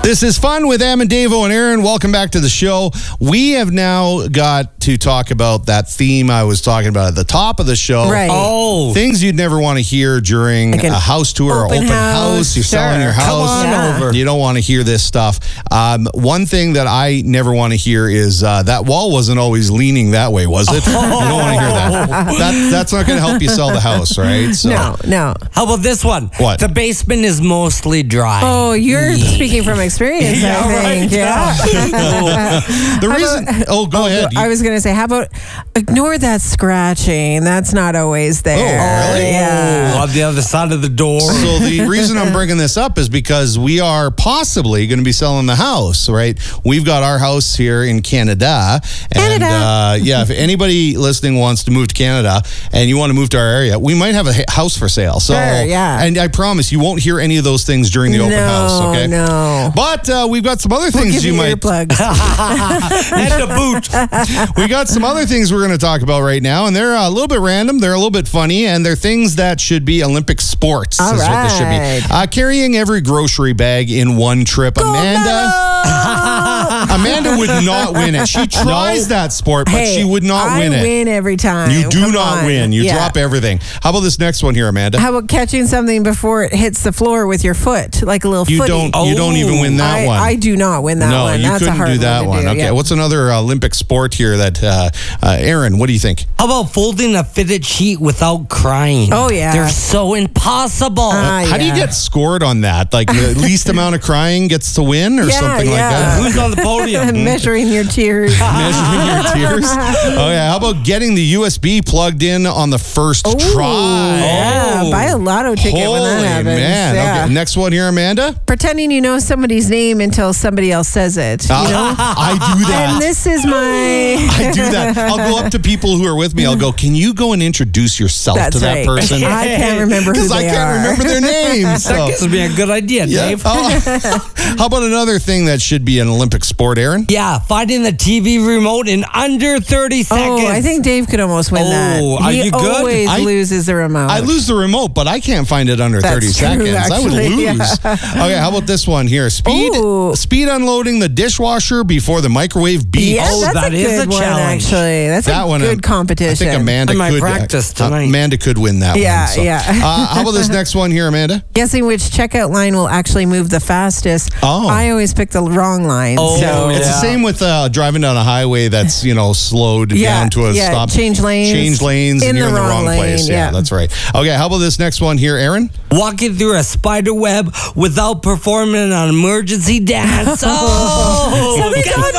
This is Fun with Em and Davo and Aaron. Welcome back to the show. We have now got to talk about that theme I was talking about at the top of the show. Right. Oh. Things you'd never want to hear during Like a house tour or open house. You're selling your house. Come on over. You don't want to hear this stuff. One thing that I never want to hear is that wall wasn't always leaning that way, was it? You don't want to hear that. That's not going to help you sell the house, right? So, No. How about this one? What? The basement is mostly dry. Oh, you're speaking from experience, Yeah, I think. right. Yeah. The reason... go ahead. I was going to say, how about ignore that scratching? That's not always there. Oh, really? Yeah. Oh, on the other side of the door. So the reason I'm bringing this up is because we are possibly going to be selling the house, right? We've got our house here in Canada. And if anybody listening wants to move to Canada and you want to move to our area, we might have a house for sale. So, Sure, yeah. And I promise you won't hear any of those things during the open house, okay? No. But we've got some other things Give you me might... earplugs. And a boot. We got some other things we're going to talk about right now, and they're a little bit random, they're a little bit funny, and they're things that should be Olympic sports. All is what this should be. Carrying every grocery bag in one trip. Amanda would not win it. She tries that sport, but she would not win it. I win every time. You do Come not on. win. You Yeah. drop everything. How about this next one here, Amanda? How about catching something before it hits the floor with your foot, like a little You footy? don't even win that one. I do not win that no, one. you That's couldn't a hard do that one. one. To do, Okay, yeah. what's another Olympic sport here that, Aaron, what do you think? How about folding a fitted sheet without crying? Oh, yeah. They're so impossible. How do you get scored on that? Like the least amount of crying gets to win or something like that? Who's on the podium? Measuring your tears. Measuring your tears. Oh, yeah. How about getting the USB plugged in on the first try? Yeah, buy a lotto ticket when that Holy happens. man. Yeah. Okay, next one here, Amanda. Pretending you know somebody's name until somebody else says it. You know? I do that. And this is my... I do that. I'll go up to people who are with me. I'll go, can you go and introduce yourself That's to that right. person? I can't remember who Because they I can't are. remember their names. That So. gives me a good idea, Yeah. Dave. How about another thing that should be an Olympic sport, Aaron? Yeah, finding the TV remote in under 30 seconds. Oh, I think Dave could almost win that. Oh, are He you good? always loses the remote. I lose the remote, but I can't find it under That's 30 true, seconds. I would actually, lose. Okay, how about this one here? Speed unloading the dishwasher before the microwave beeps. Yeah, Oh, that's that a is good a one, challenge. actually. That's That a one, good competition. I think Amanda I might could practice tonight. Amanda could win that Yeah, one. So. yeah. How about this next one here, Amanda? Guessing which checkout line will actually move the fastest. Oh. I always pick the wrong line. Oh, so It's the Yeah. same with driving down a highway that's, slowed down to a stop. Change lanes. Change lanes In and you're the in the wrong wrong place. lane, Yeah, yeah. that's right. Okay, how about this next one here, Aaron? Walking through a spider web without performing an emergency dance. Oh, Somebody get got on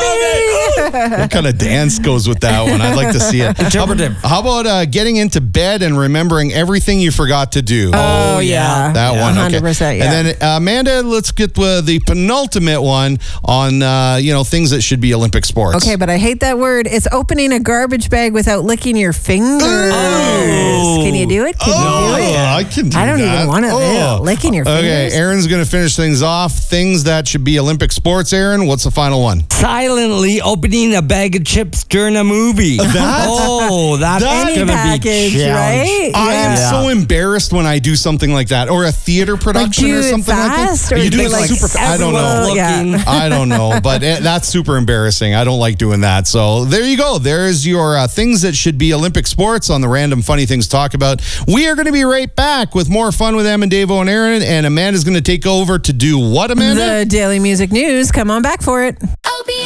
it. What kind of dance goes with that one? I'd like to see it. Interpretive. How about getting into bed and remembering everything you forgot to do? Oh, yeah. That one, okay. 100%, yeah. And then, Amanda, let's get the penultimate one on, things that should be Olympic sports. Okay, but I hate that word. It's opening a garbage bag without licking your fingers. Oh. Can you do it? Can you do it? I can do I don't that. even want to licking your fingers. Okay, Aaron's going to finish things off. Things that should be Olympic sports, Aaron. What's the final one? Silently opening a bag of chips during a movie. That's Any going to package, be right? I am Yeah. so embarrassed when I do something like that, or a theater production do or it something fast, like or that. You do do it it like super fast. I don't know. Everyone's looking. Yeah. I don't know, but that's super embarrassing. I don't like doing that. So there you go. There's your things that should be Olympic sports on the Random Funny Things Talk About. We are going to be right back with more fun with Em and Davo and Aaron, and Amanda's going to take over to do what, Amanda? The Daily Music News. Come on back for it.